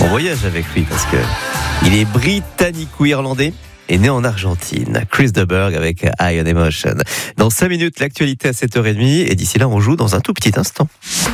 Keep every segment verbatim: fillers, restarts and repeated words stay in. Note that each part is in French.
On voyage avec lui parce que il est britannico-irlandais et né en Argentine. Chris de Burgh avec Eye on Emotion. Dans cinq minutes, l'actualité à sept heures trente et d'ici là, on joue dans un tout petit instant.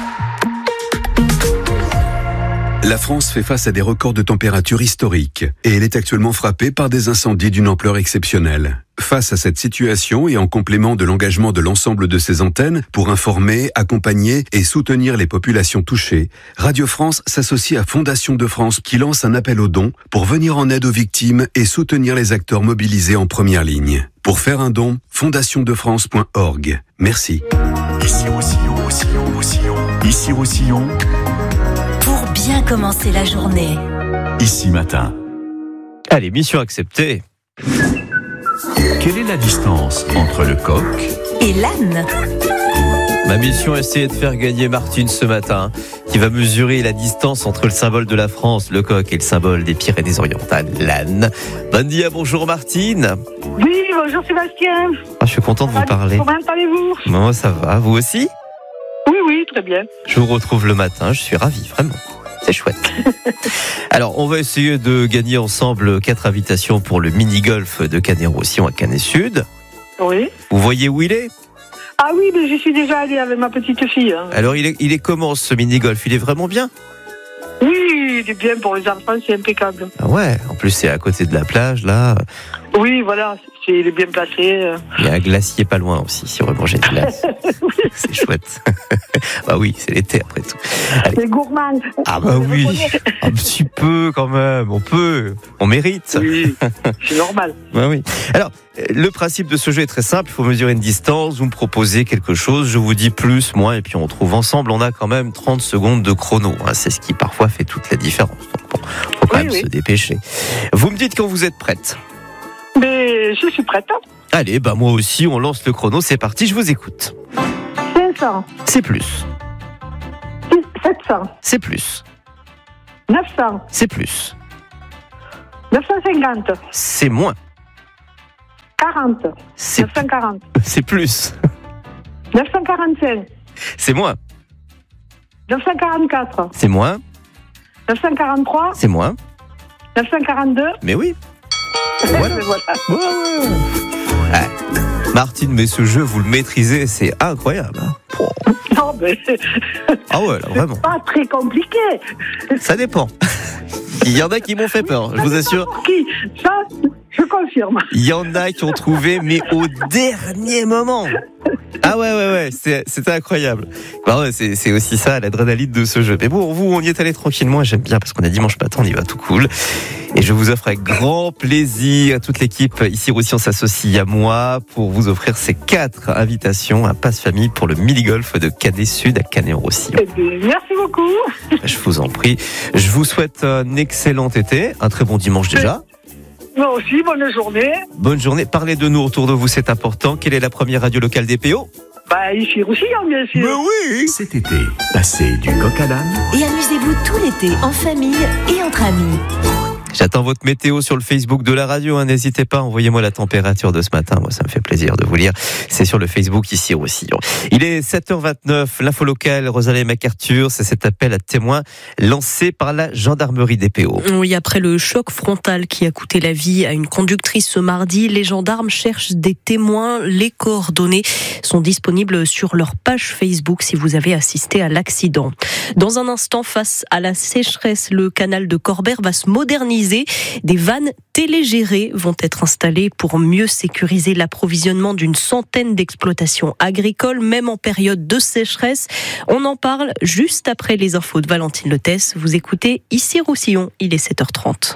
La France fait face à des records de température historiques et elle est actuellement frappée par des incendies d'une ampleur exceptionnelle. Face à cette situation et en complément de l'engagement de l'ensemble de ses antennes pour informer, accompagner et soutenir les populations touchées, Radio France s'associe à Fondation de France qui lance un appel aux dons pour venir en aide aux victimes et soutenir les acteurs mobilisés en première ligne. Pour faire un don, fondation de france point org. Merci. Ici Roussillon, Roussillon, Roussillon. Ici Roussillon. Pour bien commencer la journée. Ici Matin. Allez, mission acceptée. Quelle est la distance entre le coq et l'âne? Ma mission est d'essayer de faire gagner Martine ce matin, qui va mesurer la distance entre le symbole de la France, le coq, et le symbole des Pyrénées-Orientales, l'âne. Bon dia, bonjour Martine. Oui, bonjour Sébastien. Ah, je suis content de vous parler. Comment allez-vous? Moi, ça va. Vous aussi? Oui, oui, très bien. Je vous retrouve le matin, je suis ravi, vraiment. C'est chouette. Alors, on va essayer de gagner ensemble quatre invitations pour le mini-golf de Canet-Roussillon à Canet-Sud. Oui. Vous voyez où il est? Ah oui, mais j'y suis déjà allée avec ma petite fille. Hein. Alors, il est, il est comment ce mini-golf? Il est vraiment bien? Oui, il est bien pour les enfants, c'est impeccable. Ah ouais, en plus c'est à côté de la plage, là. Oui, voilà, c'est, il est bien placé. Il y a un glacier pas loin aussi, si on veut manger de glace. Oui. C'est chouette. Bah oui, c'est l'été après tout. Allez. C'est gourmand. Ah bah oui, un petit peu quand même, on peut, on mérite. Oui, c'est normal. Bah oui. Alors, le principe de ce jeu est très simple, il faut mesurer une distance, vous me proposez quelque chose, je vous dis plus, moins, et puis on trouve ensemble. On a quand même trente secondes de chrono, hein, c'est ce qui parfois fait toute la différence. Donc bon, faut quand oui, même oui. se dépêcher. Vous me dites quand vous êtes prête. Mais je suis prête. Allez, bah moi aussi, on lance le chrono, c'est parti, je vous écoute. cinq cents. C'est plus. sept cents. C'est plus. neuf cents. C'est plus. neuf cent cinquante. C'est moins. quarante. C'est, neuf cent quarante. c'est plus. neuf cent quarante-cinq. C'est moins. neuf cent quarante-quatre. C'est moins. neuf cent quarante-trois. C'est moins. neuf cent quarante-deux. Mais oui. Voilà. Ouais, ouais, ouais. Ouais. Martine, mais ce jeu, vous le maîtrisez, c'est incroyable. Hein. Non, mais Ah ouais, là, vraiment. c'est pas très compliqué. Ça dépend. Il y en a qui m'ont fait peur, je vous assure. Pour qui? Ça, je confirme. Il y en a qui ont trouvé, mais au dernier moment. Ah ouais, ouais, ouais, c'est, c'était incroyable. Bah ouais, c'est, c'est aussi ça, l'adrénaline de ce jeu. Mais bon, vous, on y est allé tranquillement, et j'aime bien, parce qu'on est dimanche matin, on y va tout cool. Et je vous offre avec grand plaisir, toute l'équipe ici Roussillon s'associe à moi pour vous offrir ces quatre invitations à passe-famille pour le mini-golf de Canet-Sud à Canet-Roussillon. Eh bien, merci beaucoup. Je vous en prie. Je vous souhaite un excellent été, un très bon dimanche déjà. Moi aussi, bonne journée. Bonne journée. Parlez de nous autour de vous, c'est important. Quelle est la première radio locale des P O? Bah, ici Roussillon, bien sûr. Mais oui. cet été? Passez du coq à l'âne. Et amusez-vous tout l'été en famille et entre amis. J'attends votre météo sur le Facebook de la radio, hein. N'hésitez pas, envoyez-moi la température de ce matin, moi ça me fait plaisir de vous lire, c'est sur le Facebook ici aussi. Il est sept heures vingt-neuf, l'info locale, Rosalie MacArthur, c'est cet appel à témoins lancé par la gendarmerie des P O. Oui, après le choc frontal qui a coûté la vie à une conductrice ce mardi, les gendarmes cherchent des témoins, les coordonnées sont disponibles sur leur page Facebook si vous avez assisté à l'accident. Dans un instant, face à la sécheresse, le canal de Corbère va se moderniser. Des vannes télégérées vont être installées pour mieux sécuriser l'approvisionnement d'une centaine d'exploitations agricoles, même en période de sécheresse. On en parle juste après les infos de Valentine Letès. Vous écoutez ici Roussillon, il est sept heures trente.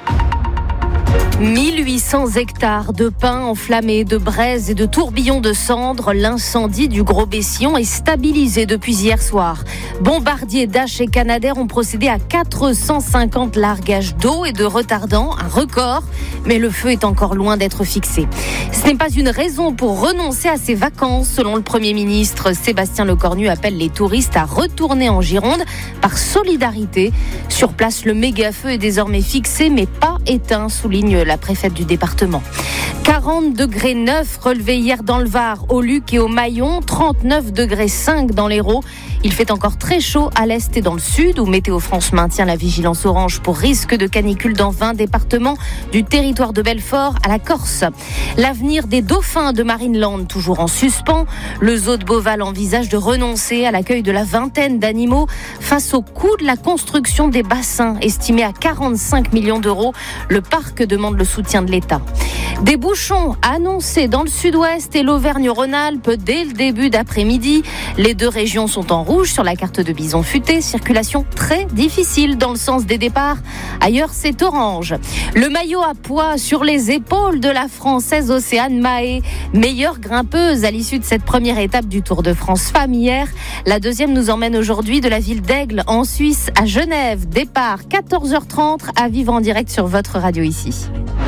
mille huit cents hectares de pins enflammés, de braises et de tourbillons de cendres. L'incendie du Gros Bessillon est stabilisé depuis hier soir. Bombardier, Dash et Canadair ont procédé à quatre cent cinquante largages d'eau et de retardants, un record. Mais le feu est encore loin d'être fixé. Ce n'est pas une raison pour renoncer à ses vacances. Selon le Premier ministre, Sébastien Lecornu appelle les touristes à retourner en Gironde par solidarité. Sur place, le méga-feu est désormais fixé mais pas éteint, souligne la préfète du département. quarante quarante degrés neuf relevés hier dans le Var, au Luc et au Maillon, trente-neuf degrés cinq dans l'Hérault. Il fait encore très chaud à l'est et dans le sud, où Météo France maintient la vigilance orange pour risque de canicule dans vingt départements, du territoire de Belfort à la Corse. L'avenir des dauphins de Marineland toujours en suspens. Le zoo de Beauval envisage de renoncer à l'accueil de la vingtaine d'animaux face au coût de la construction des bassins, estimé à quarante-cinq millions d'euros. Le parc demande le soutien de l'État. Des bouchons annoncés dans le sud-ouest et l'Auvergne-Rhône-Alpes dès le début d'après-midi. Les deux régions sont en rouge sur la carte de Bison Futé. Circulation très difficile dans le sens des départs. Ailleurs, c'est orange. Le maillot à poids sur les épaules de la Française Océane Mahé. Meilleure grimpeuse à l'issue de cette première étape du Tour de France Femmes hier. La deuxième nous emmène aujourd'hui de la ville d'Aigle en Suisse à Genève. Départ quatorze heures trente à vivre en direct sur votre radio ici.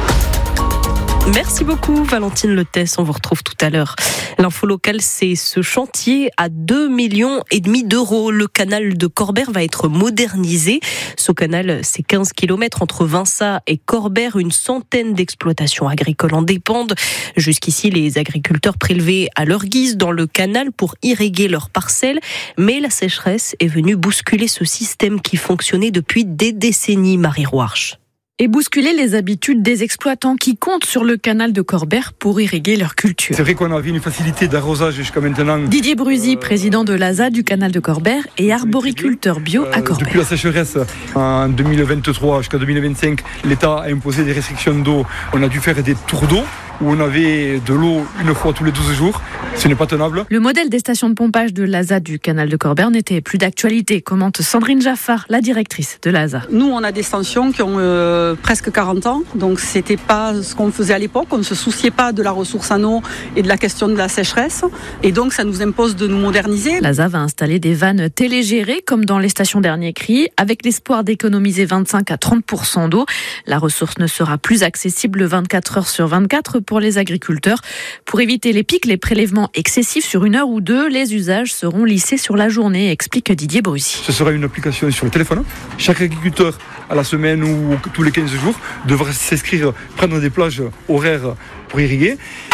Merci beaucoup Valentine Letès, on vous retrouve tout à l'heure. L'info locale, c'est ce chantier à deux millions et demi d'euros. Le canal de Corbère va être modernisé. Ce canal, c'est quinze kilomètres entre Vinça et Corbère. Une centaine d'exploitations agricoles en dépendent. Jusqu'ici, les agriculteurs prélevaient à leur guise dans le canal pour irriguer leurs parcelles. Mais la sécheresse est venue bousculer ce système qui fonctionnait depuis des décennies, Marie Rouarche. Et bousculer les habitudes des exploitants qui comptent sur le canal de Corbère pour irriguer leur culture. C'est vrai qu'on avait une facilité d'arrosage jusqu'à maintenant. Didier Bruzy, président de l'A S A du canal de Corbère et arboriculteur bio à Corbère. Depuis la sécheresse en deux mille vingt-trois jusqu'à deux mille vingt-cinq, l'État a imposé des restrictions d'eau. On a dû faire des tours d'eau où on avait de l'eau une fois tous les douze jours. Ce n'est pas tenable. Le modèle des stations de pompage de l'A S A du canal de Corbère n'était plus d'actualité, commente Sandrine Jaffard, la directrice de l'A S A. Nous, on a des stations qui ont euh, presque quarante ans, donc c'était pas ce qu'on faisait à l'époque. On ne se souciait pas de la ressource en eau et de la question de la sécheresse. Et donc, ça nous impose de nous moderniser. L'A S A va installer des vannes télégérées, comme dans les stations Dernier Cri, avec l'espoir d'économiser vingt-cinq à trente pour cent d'eau. La ressource ne sera plus accessible vingt-quatre heures sur vingt-quatre pour les agriculteurs. Pour éviter les pics, les prélèvements excessifs sur une heure ou deux, les usages seront lissés sur la journée, explique Didier Bruzy. Ce sera une application sur le téléphone. Chaque agriculteur, à la semaine ou tous les quinze jours, devra s'inscrire, prendre des plages horaires pour irriguer.